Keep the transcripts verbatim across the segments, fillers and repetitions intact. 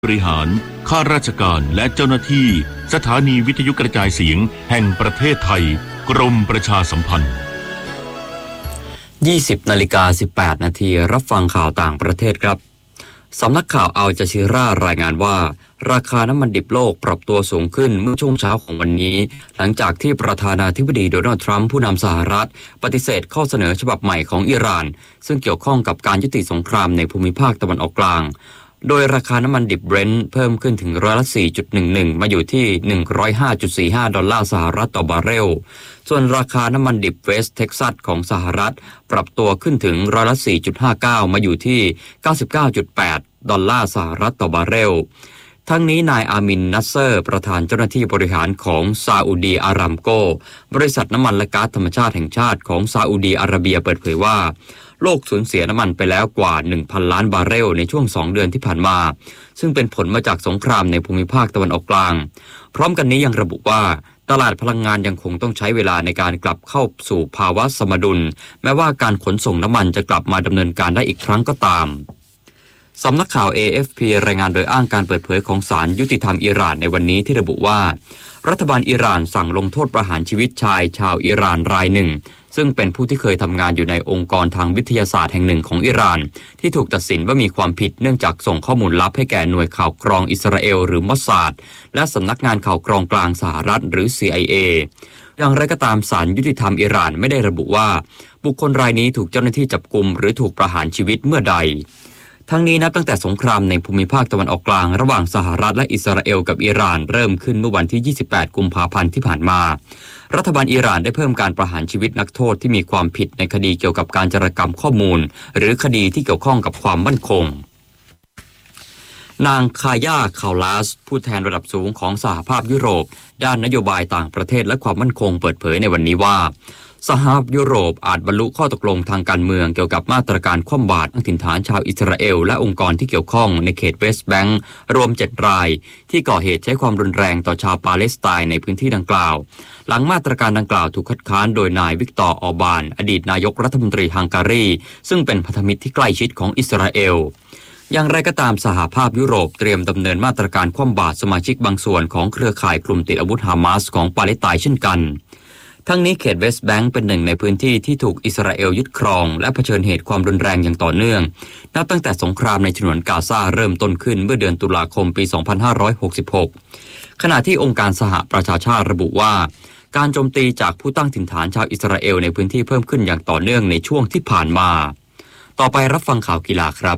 บริหารข้าราชการและเจ้าหน้าที่สถานีวิทยุกระจายเสียงแห่งประเทศไทยกรมประชาสัมพันธ์ยี่สิบนาฬิกาสิบแปดนาทีรับฟังข่าวต่างประเทศครับสำนักข่าวอัลจาซีรารายงานว่าราคาน้ำมันดิบโลกปรับตัวสูงขึ้นเมื่อช่วงเช้าของวันนี้หลังจากที่ประธานาธิบดีโดนัลด์ทรัมป์ผู้นำสหรัฐปฏิเสธข้อเสนอฉบับใหม่ของอิหร่านซึ่งเกี่ยวข้องกับการยุติสงครามในภูมิภาคตะวันออกกลางโดยราคาน้ำมันดิบเบรนท์เพิ่มขึ้นถึงร้อยละ สี่จุดหนึ่งหนึ่ง มาอยู่ที่ หนึ่งร้อยห้าจุดสี่ห้า ดอลลาร์สหรัฐต่อบาร์เรลส่วนราคาน้ำมันดิบเวสต์เท็กซัสของสหรัฐปรับตัวขึ้นถึงร้อยละ สี่จุดห้าเก้า มาอยู่ที่ เก้าสิบเก้าจุดแปด ดอลลาร์สหรัฐต่อบาร์เรลทั้งนี้นายอามินนัสเซอร์ประธานเจ้าหน้าที่บริหารของซาอุดีอารามโกบริษัทน้ำมันและก๊าซธรรมชาติแห่งชาติของซาอุดีอาระเบียเปิดเผยว่าโลกสูญเสียน้ำมันไปแล้วกว่า หนึ่งพัน ล้านบาร์เรลในช่วงสองเดือนที่ผ่านมาซึ่งเป็นผลมาจากสงครามในภูมิภาคตะวันออกกลางพร้อมกันนี้ยังระบุว่าตลาดพลังงานยังคงต้องใช้เวลาในการกลับเข้าสู่ภาวะสมดุลแม้ว่าการขนส่งน้ำมันจะกลับมาดำเนินการได้อีกครั้งก็ตามสำนักข่าว เอ เอฟ พี รายงานโดยอ้างการเปิดเผยของศาลยุติธรรมอิหร่านในวันนี้ที่ระบุว่ารัฐบาลอิหร่านสั่งลงโทษประหารชีวิตชายชาวอิหร่านรายหนึ่งซึ่งเป็นผู้ที่เคยทำงานอยู่ในองค์กรทางวิทยาศาสตร์แห่งหนึ่งของอิหร่านที่ถูกตัดสินว่ามีความผิดเนื่องจากส่งข้อมูลลับให้แก่หน่วยข่าวกรองอิสราเอลหรือมอสซาดและสำนักงานข่าวกรองกลางสหรัฐหรือ ซี ไอ เอ อย่างไรก็ตามศาลยุติธรรมอิหร่านไม่ได้ระบุว่าบุคคลรายนี้ถูกเจ้าหน้าที่จับกุมหรือถูกประหารชีวิตเมื่อใดทั้งนี้นับตั้งแต่สงครามในภูมิภาคตะวันออกกลางระหว่างสหรัฐและอิสราเอลกับอิหร่านเริ่มขึ้นเมื่อวันที่ ยี่สิบแปด กุมภาพันธ์ที่ผ่านมารัฐบาลอิหร่านได้เพิ่มการประหารชีวิตนักโทษที่มีความผิดในคดีเกี่ยวกับการจารกรรมข้อมูลหรือคดีที่เกี่ยวข้องกับความมั่นคงนางคาย่าคาวลาสผู้แทนระดับสูงของสหภาพยุโรปด้านนโยบายต่างประเทศและความมั่นคงเปิดเผยในวันนี้ว่าสหภาพยุโรปอาจบรรลุข้อตกลงทางการเมืองเกี่ยวกับมาตรการคว่ำบาตรถิ่นฐานชาวอิสราเอลและองค์กรที่เกี่ยวข้องในเขตเวสต์แบงก์รวมเจ็ดรายที่ก่อเหตุใช้ความรุนแรงต่อชาวปาเลสไตน์ในพื้นที่ดังกล่าวหลังมาตรการดังกล่าวถูกคัดค้านโดยนายวิกตอร์ออร์บานอดีตนายกรัฐมนตรีฮังการีซึ่งเป็นพันธมิตรที่ใกล้ชิดของอิสราเอลอย่างไรก็ตามสหภาพยุโรปเตรียมดำเนินมาตรการคว่ำบาตรสมาชิกบางส่วนของเครือข่ายกลุ่มติดอาวุธฮามาสของปาเลสไตน์เช่นกันทั้งนี้เขตเวสต์แบงก์เป็นหนึ่งในพื้นที่ที่ถูกอิสราเอลยึดครองและเผชิญเหตุความรุนแรงอย่างต่อเนื่องนับตั้งแต่สงครามในฉนวนกาซาเริ่มต้นขึ้นเมื่อเดือนตุลาคมปี สองพันห้าร้อยหกสิบหก ขณะที่องค์การสหประชาชาติระบุว่าการโจมตีจากผู้ตั้งถิ่นฐานชาวอิสราเอลในพื้นที่เพิ่มขึ้นอย่างต่อเนื่องในช่วงที่ผ่านมาต่อไปรับฟังข่าวกีฬาครับ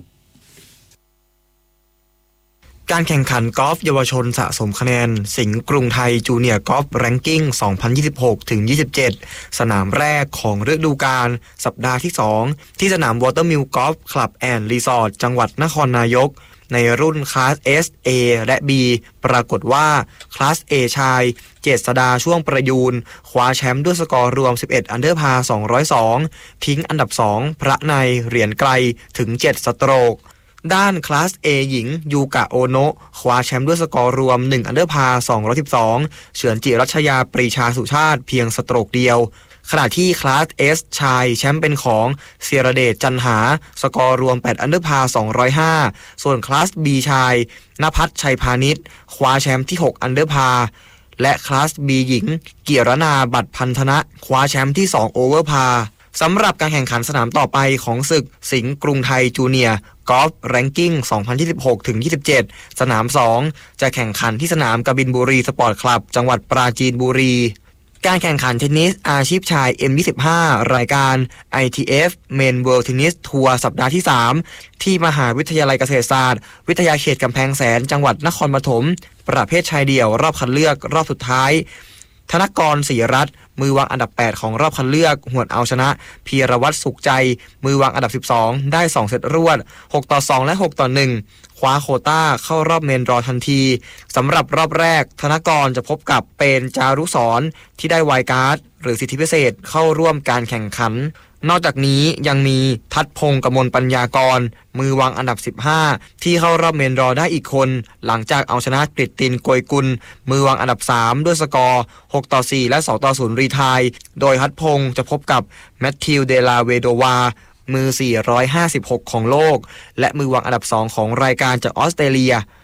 การแข่งขันกอล์ฟเยาวชนสะสมคะแนนสิงห์กรุงไทยจูเนียร์กอล์ฟแรงกิ้ง สองพันยี่สิบหกถึงยี่สิบเจ็ด สนามแรกของฤดูกาลสัปดาห์ที่ สอง ที่สนามวอเตอร์มิลกอล์ฟคลับแอนด์รีสอร์ทจังหวัดนครนายกในรุ่นคลาส เอส เอ และ B ปรากฏว่าคลาส A ชายเจษฎาช่วงประยูนคว้าแชมป์ด้วยสกอร์รวมสิบเอ็ดอันเดอร์พาร์สองร้อยสองทิ้งอันดับสองพระในเหรียญไกลถึงเจ็ดสโตรกด้านคลาส A หญิงยูกะโอโนะคว้าแชมป์ด้วยสกอร์รวมหนึ่งอันเดอร์พาร์สองร้อยสิบสองเฉือนจิรัชยาปรีชาสุชาติเพียงสโตรกเดียวขณะที่คลาส S ชายแชมป์เป็นของเสียระเดชจันหาสกอร์รวมแปดอันเดอร์พาร์สองร้อยห้าส่วนคลาส B ชายณภัทรชัยพาณิชย์คว้าแชมป์ที่หกอันเดอร์พาร์และคลาส B หญิงเกียรนาบัตรพันธนะคว้าแชมป์ที่สองโอเวอร์พาร์สำหรับการแข่งขันสนามต่อไปของศึกสิงห์กรุงไทยจูเนียร์กอล์ฟแรงกิ้ง สองพันยี่สิบหกถึงยี่สิบเจ็ด สนามสองจะแข่งขันที่สนามกบินบุรีสปอร์ตคลับจังหวัดปราจีนบุรีการแข่งขันเทนนิสอาชีพชาย เอ็ม ยี่สิบห้า รายการ ไอ ที เอฟ Men World Tennis Tour สัปดาห์ที่ สาม ที่มหาวิทยาลัยเกษตรศาสตร์วิทยาเขตกำแพงแสนจังหวัดนครปฐมประเภทชายเดี่ยวรอบคัดเลือกรอบสุดท้ายธนกรศรีรัตน์มือวางอันดับแปดของรอบคัดเลือกหวดเอาชนะพีรวัตรสุขใจมือวางอันดับสิบสองได้สองเซตรวดหกต่อสองและหกต่อหนึ่งคว้าโควต้าเข้ารอบเมนดรอทันทีสำหรับรอบแรกธนกรจะพบกับเปนจารุสรที่ได้ไวล์การ์ดหรือสิทธิพิเศษเข้าร่วมการแข่งขันนอกจากนี้ยังมีทัศพงษ์กมลปัญญากรมือวางอันดับสิบห้าที่เข้ารอบเมนดรอได้อีกคนหลังจากเอาชนะกฤตตินโกยกุลมือวางอันดับสามด้วยสกอร์หกต่อสี่และสองต่อศูนย์รีไทร์โดยทัศพงษ์จะพบกับแมทธิวเดลาเวโดวามือสี่ร้อยห้าสิบหกของโลกและมือวางอันดับสองของรายการจากออสเตรเลีย